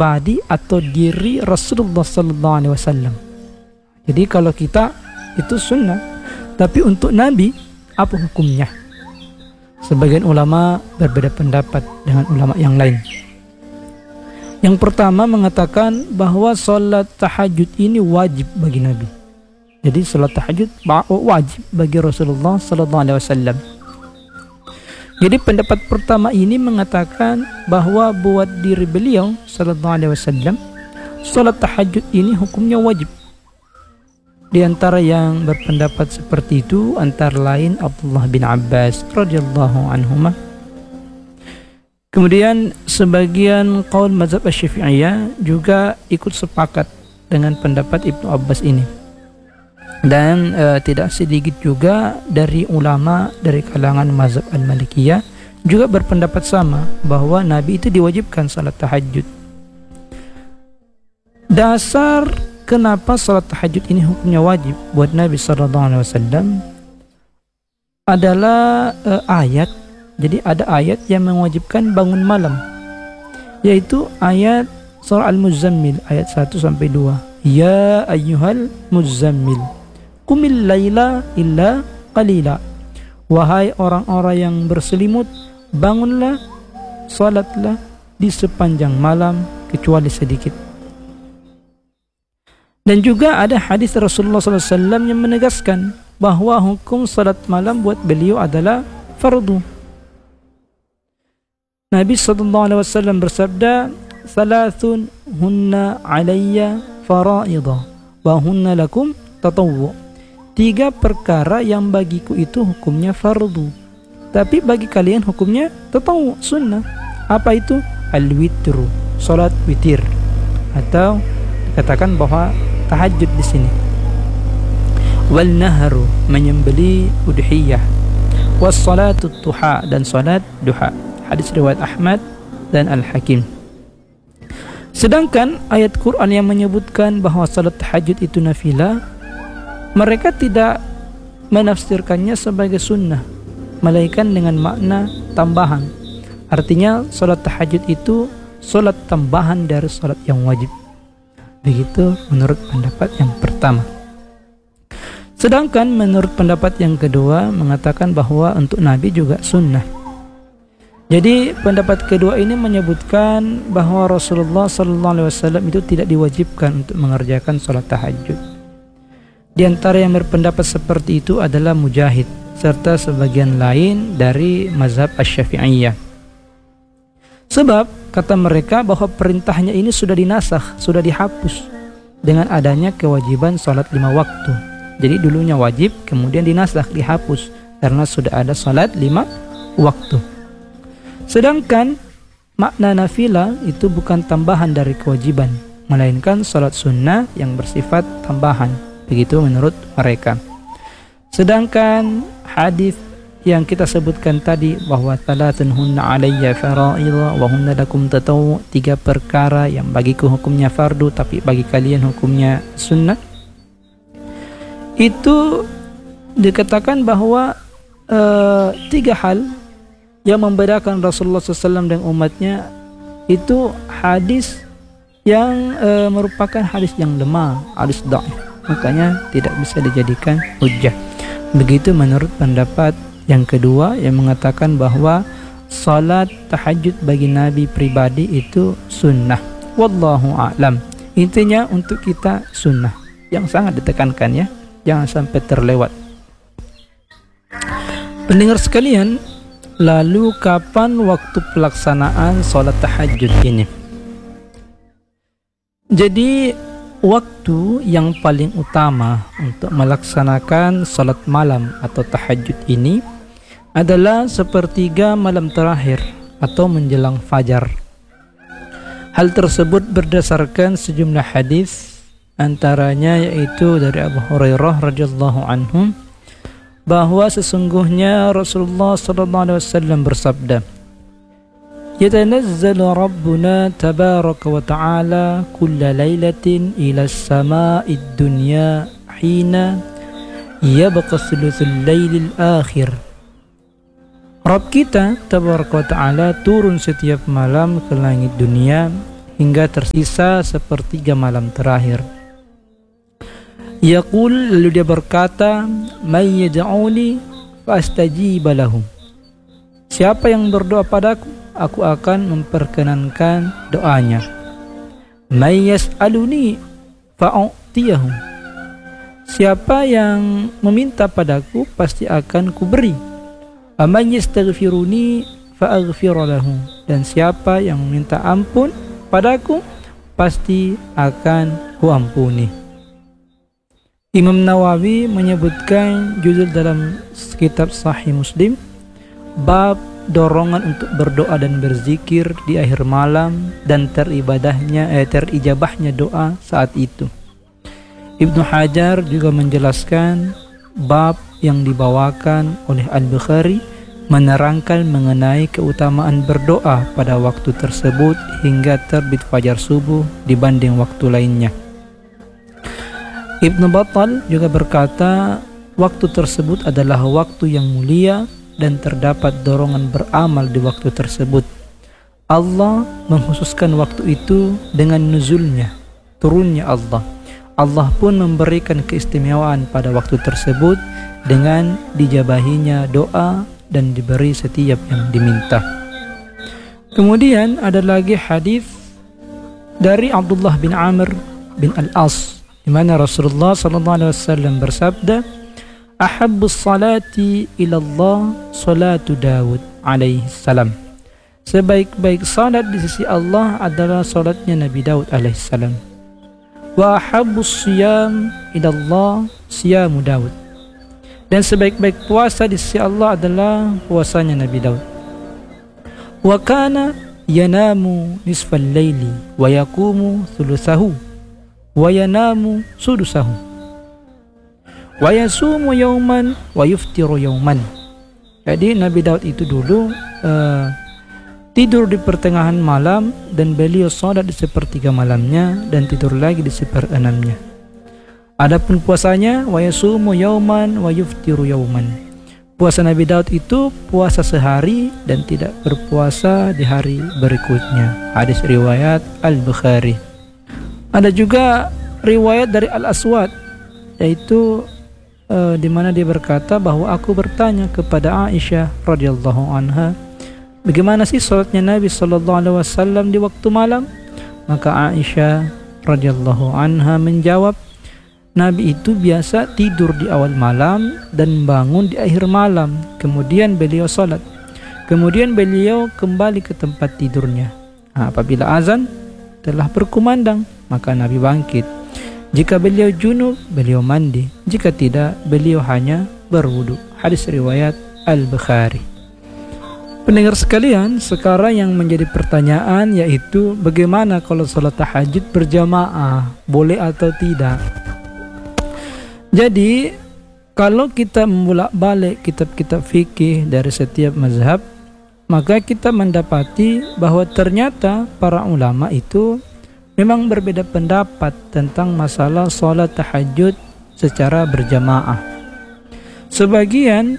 pribadi atau diri Rasulullah sallallahu alaihi wasallam. Jadi kalau kita itu sunnah, tapi untuk Nabi apa hukumnya? Sebagian ulama berbeda pendapat dengan ulama yang lain. Yang pertama mengatakan bahwa salat tahajud ini wajib bagi Nabi. Jadi salat tahajud wajib bagi Rasulullah sallallahu alaihi wasallam. Jadi pendapat pertama ini mengatakan bahwa buat diri beliau sallallahu alaihi wasallam salat tahajud ini hukumnya wajib. Di antara yang berpendapat seperti itu antara lain Abdullah bin Abbas radhiyallahu anhuma. Kemudian sebagian qaul mazhab Asy-Syafi'iyah juga ikut sepakat dengan pendapat Ibnu Abbas ini. Dan tidak sedikit juga dari ulama dari kalangan mazhab Al-Malikiyah juga berpendapat sama bahwa Nabi itu diwajibkan salat tahajud. Dasar kenapa salat tahajud ini hukumnya wajib buat Nabi sallallahu alaihi wasallam adalah ayat. Jadi ada ayat yang mewajibkan bangun malam, yaitu ayat surah Al-Muzammil ayat 1 sampai 2. Ya ayyuhal muzammil qumil laila illa qalila. Wahai orang-orang yang berselimut, bangunlah, salatlah di sepanjang malam kecuali sedikit. Dan juga ada hadis Rasulullah SAW yang menegaskan bahwa hukum salat malam buat beliau adalah fardu. Nabi SAW bersabda, "Salathun hunna alayya faraidah wa hunna lakum tatawwu." 3 perkara yang bagiku itu hukumnya fardu, tapi bagi kalian hukumnya tatawwu, sunnah. Apa itu? Al-witru, salat witir, atau dikatakan bahwa tahajud di sini. Wal nahru, menyembeli udhiyah. Was salatu duha, dan salat duha. Hadis riwayat Ahmad dan Al-Hakim. Sedangkan ayat Quran yang menyebutkan bahwa salat tahajud itu nafilah, mereka tidak menafsirkannya sebagai sunnah, melainkan dengan makna tambahan. Artinya salat tahajud itu salat tambahan dari salat yang wajib. Begitu menurut pendapat yang pertama. Sedangkan menurut pendapat yang kedua mengatakan bahwa untuk Nabi juga sunnah. Jadi pendapat kedua ini menyebutkan bahwa Rasulullah SAW itu tidak diwajibkan untuk mengerjakan salat tahajud. Di antara yang berpendapat seperti itu adalah Mujahid serta sebagian lain dari mazhab Asy-Syafi'iyah. Sebab kata mereka bahwa perintahnya ini sudah dinasakh, sudah dihapus dengan adanya kewajiban salat 5 waktu. Jadi dulunya wajib, kemudian dinasakh, dihapus karena sudah ada salat 5 waktu. Sedangkan makna nafilah itu bukan tambahan dari kewajiban, melainkan salat sunnah yang bersifat tambahan. Begitu menurut mereka. Sedangkan hadis yang kita sebutkan tadi bahwa salatun hunna alayya fara'idha wa hunna lakum tatawwu, 3 perkara yang bagiku hukumnya fardu tapi bagi kalian hukumnya sunnah, itu dikatakan bahwa 3 hal yang membedakan Rasulullah SAW dan umatnya itu hadis yang merupakan hadis yang lemah, hadis dhaif, makanya tidak bisa dijadikan hujjah. Begitu menurut pendapat yang kedua yang mengatakan bahwa salat tahajud bagi Nabi pribadi itu sunnah. Wallahu a'lam. Intinya untuk kita sunnah, yang sangat ditekankan ya, jangan sampai terlewat. Pendengar sekalian, lalu kapan waktu pelaksanaan salat tahajud ini? Jadi waktu yang paling utama untuk melaksanakan salat malam atau tahajud ini adalah sepertiga malam terakhir atau menjelang fajar. Hal tersebut berdasarkan sejumlah hadis, antaranya yaitu dari Abu Hurairah radhiyallahu anhu bahwa sesungguhnya Rasulullah SAW bersabda, "Yatanazzalu Rabbuna tabaraka wa ta'ala kulla lailatin ila as-sama'id dunya hina yabqa thuluthul lailil akhir." Rabb kita tabaraka wa ta'ala turun setiap malam ke langit dunia hingga tersisa sepertiga malam terakhir. Yaqul, lalu dia berkata, "May yad'uni fastajiba lahu." Siapa yang berdoa padaku, aku akan memperkenankan doanya. May yas'aluni fa'utiyahu. Siapa yang meminta padaku, pasti akan kuberi. Amman yastaghfiruni fa'aghfir lahu. Dan siapa yang meminta ampun padaku, pasti akan kuampuni. Imam Nawawi menyebutkan judul dalam kitab Sahih Muslim, bab dorongan untuk berdoa dan berzikir di akhir malam dan terijabahnya doa saat itu. Ibnu Hajar juga menjelaskan bab yang dibawakan oleh Al-Bukhari menerangkan mengenai keutamaan berdoa pada waktu tersebut hingga terbit fajar subuh dibanding waktu lainnya. Ibnu Battal juga berkata, waktu tersebut adalah waktu yang mulia dan terdapat dorongan beramal di waktu tersebut. Allah mengkhususkan waktu itu dengan nuzulnya, turunnya Allah. Allah pun memberikan keistimewaan pada waktu tersebut dengan dijabahinya doa dan diberi setiap yang diminta. Kemudian ada lagi hadis dari Abdullah bin Amr bin Al-As, di mana Rasulullah SAW bersabda, "Ahabbus salati ilallah salatu Dawud alaihi salam." Sebaik-baik salat di sisi Allah adalah salatnya Nabi Daud alaihi salam. Wa ahabbus siyam ilallah siyamu Dawud. Dan sebaik-baik puasa di sisi Allah adalah puasanya Nabi Daud. Wa kana yanamu nisfal laili wa yaqumu thuluthahu wa yanamu sudusahu wa yasumu yawman wa yuftiru yawman. Jadi Nabi Daud itu dulu tidur di pertengahan malam dan beliau salat di sepertiga malamnya dan tidur lagi di seperenamnya. Adapun puasanya wa yasumu yawman wa yuftiru yawman. Puasa Nabi Daud itu puasa sehari dan tidak berpuasa di hari berikutnya. Hadis riwayat Al-Bukhari. Ada juga riwayat dari Al-Aswad, yaitu di mana dia berkata bahwa aku bertanya kepada Aisyah radhiyallahu anha, bagaimana sih salatnya Nabi sallallahu alaihi wasallam di waktu malam? Maka Aisyah radhiyallahu anha menjawab, Nabi itu biasa tidur di awal malam dan bangun di akhir malam, kemudian beliau salat, kemudian beliau kembali ke tempat tidurnya. Apabila azan telah berkumandang, maka Nabi bangkit. Jika beliau junub, beliau mandi. Jika tidak, beliau hanya berwudu. Hadis riwayat Al-Bukhari. Pendengar sekalian, sekarang yang menjadi pertanyaan yaitu bagaimana kalau salat tahajud berjamaah, boleh atau tidak? Jadi, kalau kita membolak-balik kitab-kitab fikih dari setiap mazhab, maka kita mendapati bahwa ternyata para ulama itu memang berbeda pendapat tentang masalah salat tahajud secara berjamaah. Sebagian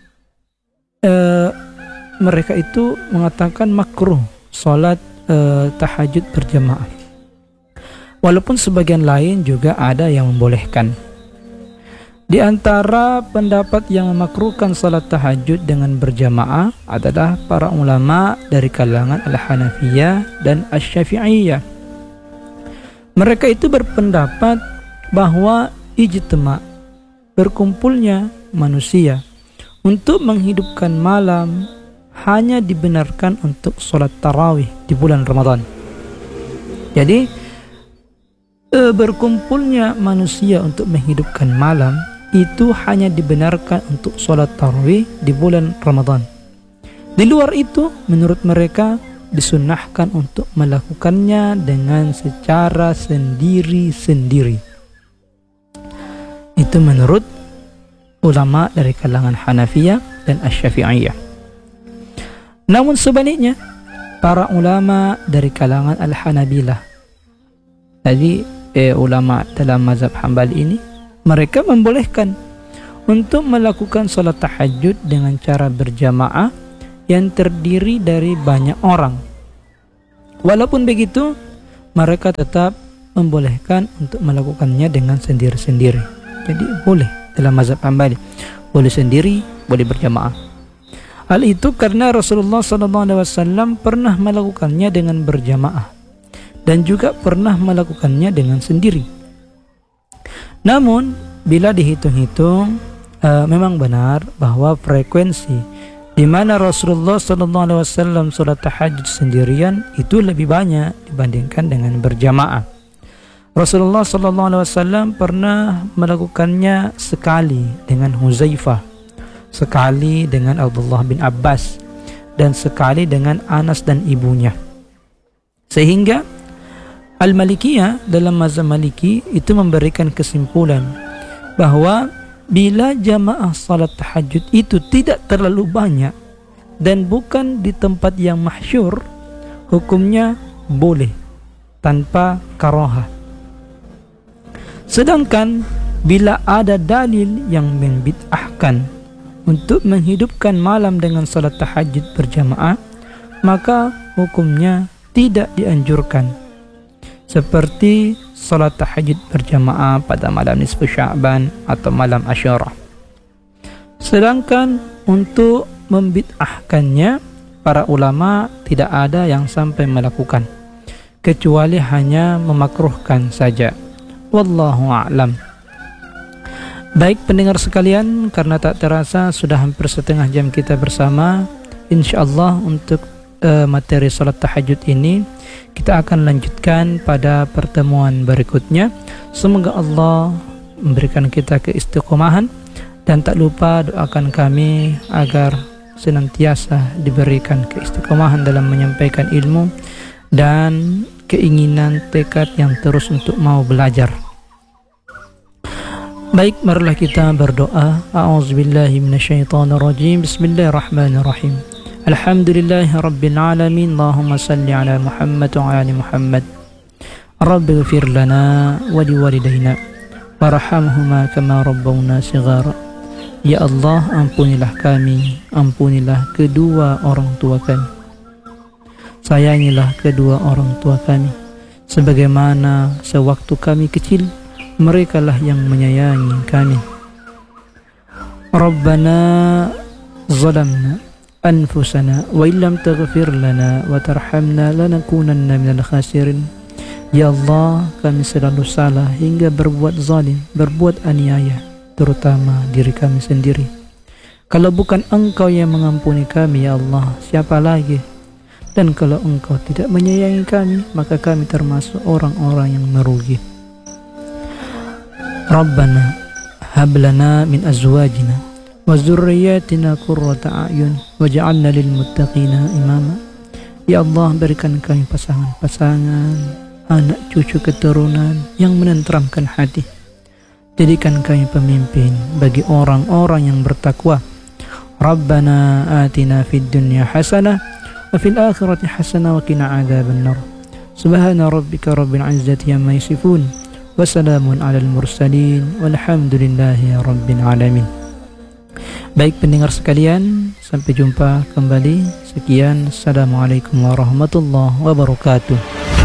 mereka itu mengatakan makruh salat tahajud berjamaah. Walaupun sebagian lain juga ada yang membolehkan. Di antara pendapat yang memakruhkan salat tahajud dengan berjamaah adalah para ulama dari kalangan Al-Hanafiyah dan Asy-Syafi'iyah. Mereka itu berpendapat bahwa ijtima', berkumpulnya manusia untuk menghidupkan malam, hanya dibenarkan untuk sholat tarawih di bulan Ramadan. Jadi berkumpulnya manusia untuk menghidupkan malam itu hanya dibenarkan untuk sholat tarawih di bulan Ramadan. Di luar itu, menurut mereka disunnahkan untuk melakukannya dengan secara sendiri-sendiri. Itu menurut ulama dari kalangan Hanafiyah dan Asy-Syafi'iyah. Namun sebaliknya, para ulama dari kalangan Al-Hanabilah, jadi ulama dalam mazhab Hambali ini, mereka membolehkan untuk melakukan salat tahajud dengan cara berjamaah yang terdiri dari banyak orang. Walaupun begitu, mereka tetap membolehkan untuk melakukannya dengan sendiri-sendiri. Jadi boleh dalam mazhab Hambali, boleh sendiri, boleh berjamaah. Hal itu karena Rasulullah SAW pernah melakukannya dengan berjamaah dan juga pernah melakukannya dengan sendiri. Namun bila dihitung-hitung, memang benar bahwa frekuensi di mana Rasulullah SAW sholat tahajud sendirian itu lebih banyak dibandingkan dengan berjamaah. Rasulullah SAW pernah melakukannya sekali dengan Huzaifah, sekali dengan Abdullah bin Abbas, dan sekali dengan Anas dan ibunya. Sehingga Al-Malikiyah dalam mazhab Maliki itu memberikan kesimpulan bahwa bila jamaah salat tahajud itu tidak terlalu banyak dan bukan di tempat yang mahsyur, hukumnya boleh tanpa karahah. Sedangkan bila ada dalil yang membid'ahkan untuk menghidupkan malam dengan salat tahajud berjamaah, maka hukumnya tidak dianjurkan, seperti salat tahajud berjamaah pada malam nisfu Sya'ban atau malam Asyura. Sedangkan untuk membid'ahkannya, para ulama tidak ada yang sampai melakukan, kecuali hanya memakruhkan saja. Wallahu a'lam. Baik pendengar sekalian, karena tak terasa sudah hampir setengah jam kita bersama, insyaallah untuk materi salat tahajud ini kita akan lanjutkan pada pertemuan berikutnya. Semoga Allah memberikan kita keistiqomahan, dan tak lupa doakan kami agar senantiasa diberikan keistiqomahan dalam menyampaikan ilmu dan keinginan tekad yang terus untuk mau belajar. Baik, marilah kita berdoa. A'udzubillahi minasyaitonirrajim. Bismillahirrahmanirrahim. Alhamdulillahi rabbil alamin. Allahumma salli ala Muhammad wa ala ali Muhammad. Rabbi ighfir lana wa liwalidayna warhamhuma kama rabbawna shighara. Ya Allah, ampunilah kami, ampunilah kedua orang tua kami, sayangilah kedua orang tua kami sebagaimana sewaktu kami kecil merekalah yang menyayangi kami. Rabbana zalamna anfusana wa illam taghfir lana wa tarhamna lanakunanna minal khasirin. Ya Allah, kami selalu salah hingga berbuat zalim, berbuat aniaya, terutama diri kami sendiri. Kalau bukan Engkau yang mengampuni kami, ya Allah, siapa lagi? Dan kalau Engkau tidak menyayangi kami, maka kami termasuk orang-orang yang merugi. Rabbana hab lana min azwajina wa dzurriyyatina qurrata a'yun waj'alna lil muttaqina imama. Ya Allah, berikan kami pasangan-pasangan, anak cucu keturunan yang menenteramkan hati. Jadikan kami pemimpin bagi orang-orang yang bertakwa. Rabbana atina fid dunya hasanah wa fil akhirati hasanah wa qina adzabannar. Subhana rabbika rabbil izzati amma yasifun wa salamun alal mursalin walhamdulillahi rabbil alamin. Baik pendengar sekalian, sampai jumpa kembali. Sekian, assalamualaikum warahmatullahi wabarakatuh.